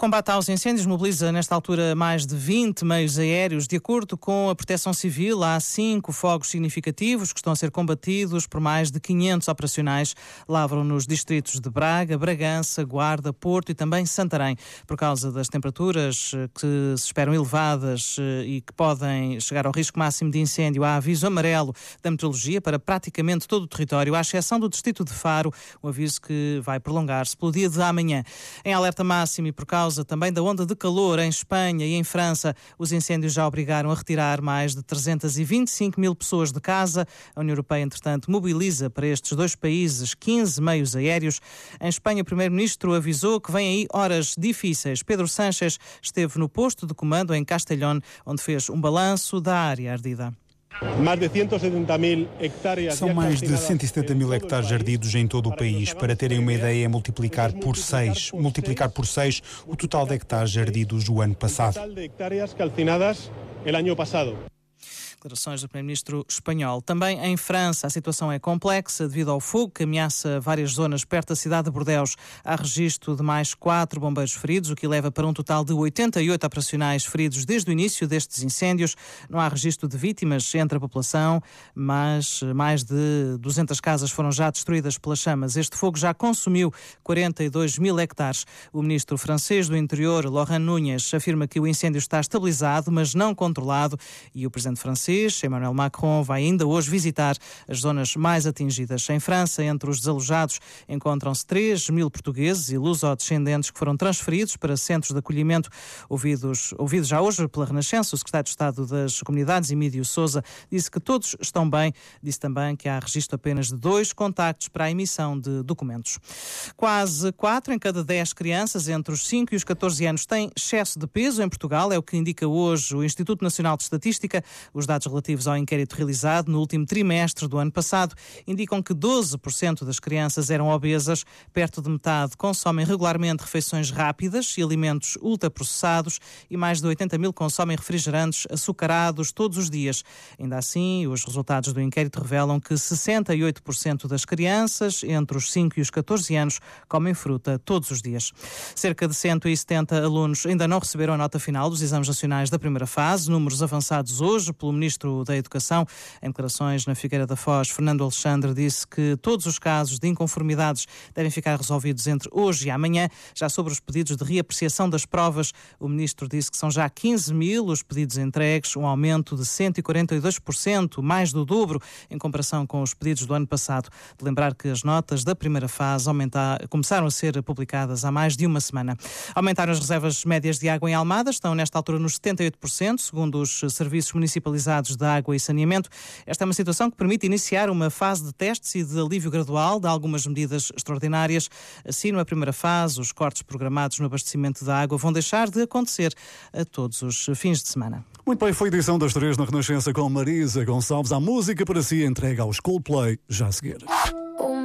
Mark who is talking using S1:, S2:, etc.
S1: combate aos incêndios mobiliza nesta altura mais de 20 meios aéreos. De acordo com a Proteção Civil, há 5 fogos significativos que estão a ser combatidos por mais de 500 operacionais. Lavram nos distritos de Braga, Bragança, Guarda, Porto e também Santarém. Por causa das temperaturas que se esperam elevadas e que podem chegar ao risco máximo de incêndio, há aviso amarelo da meteorologia para praticamente todo o território, à exceção do distrito de Faro, um aviso que vai prolongar-se pelo dia de amanhã. Em alerta máximo e por causa também da onda de calor em Espanha e em França, os incêndios já obrigaram a retirar mais de 325 mil pessoas de casa. A União Europeia, entretanto, mobiliza para estes dois países 15 meios aéreos. Em Espanha, o primeiro-ministro avisou que vêm aí horas difíceis. Pedro Sánchez esteve no posto de comando em Castellón, onde fez um balanço da área ardida.
S2: São mais de 170 mil hectares ardidos em todo o país. Para terem uma ideia, é multiplicar por 6 o total de hectares ardidos o ano passado.
S1: Declarações do primeiro-ministro espanhol. Também em França, a situação é complexa devido ao fogo que ameaça várias zonas perto da cidade de Bordeaux. Há registro de mais 4 bombeiros feridos, o que leva para um total de 88 operacionais feridos desde o início destes incêndios. Não há registro de vítimas entre a população, mas mais de 200 casas foram já destruídas pelas chamas. Este fogo já consumiu 42 mil hectares. O ministro francês do Interior, Laurent Nunez, afirma que o incêndio está estabilizado, mas não controlado, e o presidente francês Emmanuel Macron vai ainda hoje visitar as zonas mais atingidas. Em França, entre os desalojados, encontram-se 3 mil portugueses e luso-descendentes que foram transferidos para centros de acolhimento. Ouvidos já hoje pela Renascença, o secretário de Estado das Comunidades, Emílio Sousa, disse que todos estão bem. Disse também que há registro apenas de 2 contactos para a emissão de documentos. Quase 4 em cada 10 crianças entre os 5 e os 14 anos têm excesso de peso em Portugal, é o que indica hoje o Instituto Nacional de Estatística. Os dados relativos ao inquérito realizado no último trimestre do ano passado indicam que 12% das crianças eram obesas, perto de metade consomem regularmente refeições rápidas e alimentos ultraprocessados e mais de 80 mil consomem refrigerantes açucarados todos os dias. Ainda assim, os resultados do inquérito revelam que 68% das crianças entre os 5 e os 14 anos comem fruta todos os dias. Cerca de 170 alunos ainda não receberam a nota final dos exames nacionais da primeira fase, números avançados hoje pelo Ministro da Educação. Em declarações na Figueira da Foz, Fernando Alexandre disse que todos os casos de inconformidades devem ficar resolvidos entre hoje e amanhã. Já sobre os pedidos de reapreciação das provas, o Ministro disse que são já 15 mil os pedidos entregues, um aumento de 142%, mais do dobro em comparação com os pedidos do ano passado. De lembrar que as notas da primeira fase começaram a ser publicadas há mais de uma semana. Aumentaram as reservas médias de água em Almada, estão nesta altura nos 78%, segundo os serviços municipalizados de água e saneamento. Esta é uma situação que permite iniciar uma fase de testes e de alívio gradual de algumas medidas extraordinárias. Assim, na primeira fase, os cortes programados no abastecimento da água vão deixar de acontecer a todos os fins de semana.
S3: Muito bem, foi a edição das 3 na Renascença com Marisa Gonçalves. A música para si entrega aos Coldplay já a seguir.